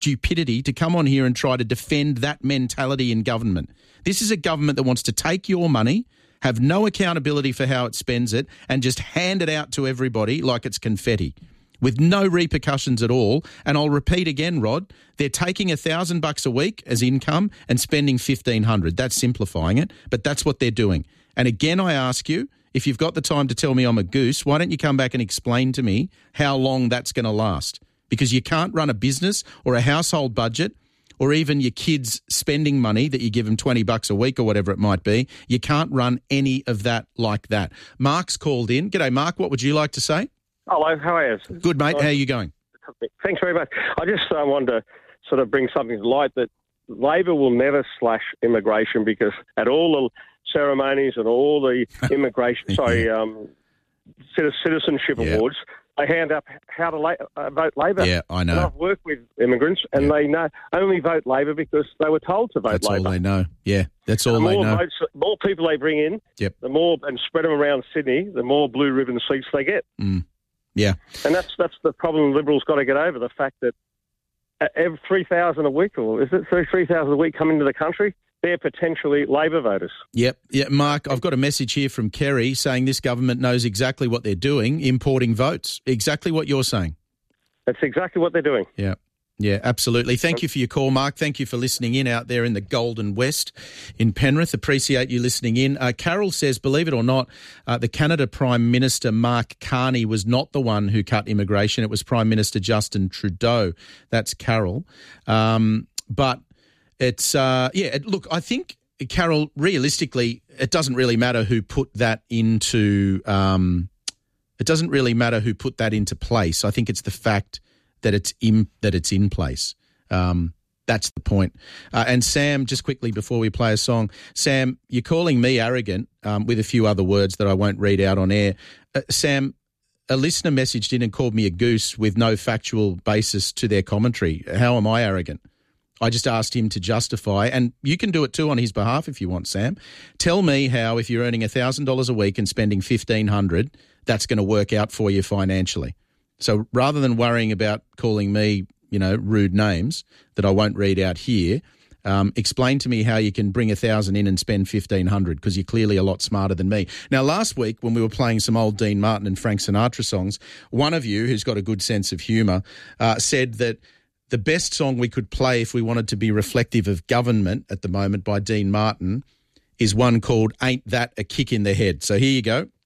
stupidity to come on here and try to defend that mentality in government. This is a government that wants to take your money, have no accountability for how it spends it, and just hand it out to everybody like it's confetti, with no repercussions at all. And I'll repeat again, Rod, they're taking $1,000 a week as income and spending $1,500. That's simplifying it, but that's what they're doing. And again, I ask you, if you've got the time to tell me I'm a goose, why don't you come back and explain to me how long that's going to last? Because you can't run a business or a household budget or even your kids' spending money that you give them $20 a week or whatever it might be. You can't run any of that like that. Mark's called in. G'day, Mark. What would you like to say? Hello, how are you? Good, mate. How are you going? Thanks very much. I just wanted to sort of bring something to light that Labor will never slash immigration, because at all the ceremonies and all the immigration, citizenship awards, they hand up how to vote Labor. Yeah, I know. And I've worked with immigrants, and they know only vote Labor because they were told to vote Labor. Labor. That's all they know. Yeah, that's all they know. More people they bring in, the more, and spread them around Sydney, the more blue ribbon seats they get. Mm. Yeah. And that's the problem Liberals got to get over, the fact that every 3,000 a week, or is it 3,000 a week come into the country, they're potentially Labor voters. Yep. Yeah, Mark, I've got a message here from Kerry saying this government knows exactly what they're doing, importing votes. Exactly what you're saying. That's exactly what they're doing. Yeah. Yeah, absolutely. Thank you for your call, Mark. Thank you for listening in out there in the Golden West in Penrith. Appreciate you listening in. Carol says, believe it or not, the Canada Prime Minister Mark Carney was not the one who cut immigration. It was Prime Minister Justin Trudeau. That's Carol. But it's, look, I think, Carol, realistically, it doesn't really matter who put that into, place. I think it's the fact that it's in place. That's the point. And Sam, just quickly before we play a song, Sam, you're calling me arrogant with a few other words that I won't read out on air. Sam, a listener messaged in and called me a goose with no factual basis to their commentary. How am I arrogant? I just asked him to justify, and you can do it too on his behalf if you want, Sam. Tell me how, if you're earning $1,000 a week and spending $1,500, that's going to work out for you financially. So rather than worrying about calling me, rude names that I won't read out here, explain to me how you can bring 1,000 in and spend 1,500, because you're clearly a lot smarter than me. Now, last week when we were playing some old Dean Martin and Frank Sinatra songs, one of you, who's got a good sense of humour, said that the best song we could play if we wanted to be reflective of government at the moment by Dean Martin is one called Ain't That a Kick in the Head. So here you go.